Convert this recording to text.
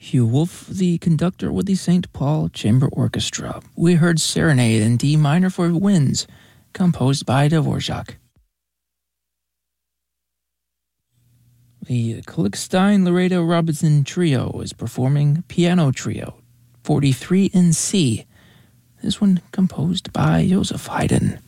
Hugh Wolf, the conductor with the St. Paul Chamber Orchestra. We heard Serenade in D minor for winds, composed by Dvorak. The Kalkstein-Laredo Robinson Trio is performing Piano Trio 43 in C. This one composed by Joseph Haydn.